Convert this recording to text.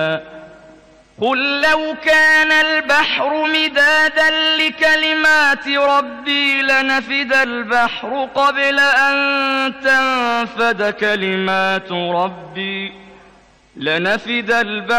قل لو كان البحر مدادا لكلمات ربي لنفد البحر قبل أن تنفد كلمات ربي